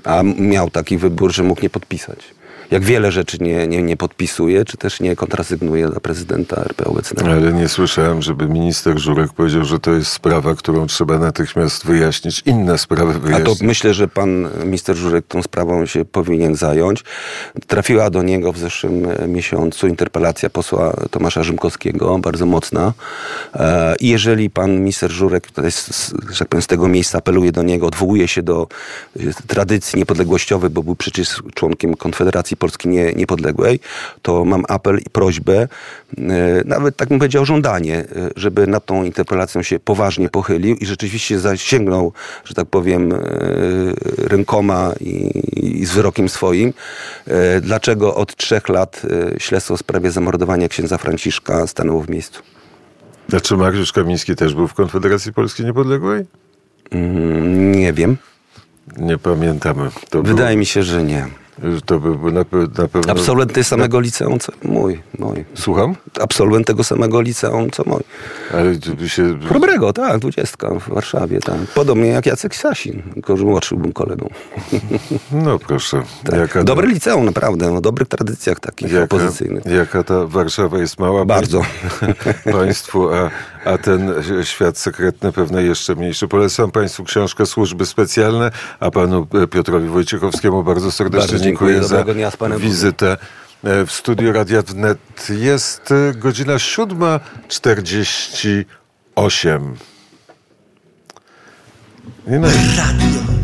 A miał taki wybór, że mógł nie podpisać. Jak wiele rzeczy nie podpisuje, czy też nie kontrasygnuje dla prezydenta RP obecnego. Ale nie słyszałem, żeby minister Żurek powiedział, że to jest sprawa, którą trzeba natychmiast wyjaśnić. Inne sprawy wyjaśnić. A to myślę, że pan minister Żurek tą sprawą się powinien zająć. Trafiła do niego w zeszłym miesiącu interpelacja posła Tomasza Rzymkowskiego, bardzo mocna. I jeżeli pan minister Żurek, tutaj że tak powiem, z tego miejsca apeluje do niego, odwołuje się do tradycji niepodległościowej, bo był przecież członkiem Konfederacji Polski Niepodległej, to mam apel i prośbę, nawet tak bym powiedział żądanie, żeby nad tą interpelacją się poważnie pochylił i rzeczywiście zasięgnął, że tak powiem, rękoma i z wyrokiem swoim. Dlaczego od 3 lat śledztwo w sprawie zamordowania księdza Franciszka stanęło w miejscu? A czy Mariusz Kamiński też był w Konfederacji Polski Niepodległej? Nie wiem. Nie pamiętamy. Wydaje mi się, że nie. To był na pewno... Absolwent tego samego liceum, co mój. Słucham? Absolwent tego samego liceum, co mój. Ale się... Chrobrego, tak, 20 w Warszawie, tak. Podobnie jak Jacek Sasin, tylko że młodszy był kolegą. No proszę. Tak. Dobre liceum, naprawdę, o dobrych tradycjach takich opozycyjnych. Jaka ta Warszawa jest mała. Bardzo. Państwu, a ten świat sekretny pewnie jeszcze mniejszy. Polecam państwu książkę Służby Specjalne, a panu Piotrowi Wojciechowskiemu bardzo serdecznie dziękuję za wizytę w studiu Radia Wnet. Jest godzina 7:48. Radio